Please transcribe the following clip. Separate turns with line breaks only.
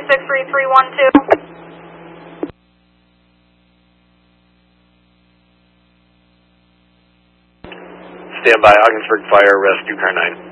63312.
Stand by, Ogdensburg Fire, Rescue Car 9.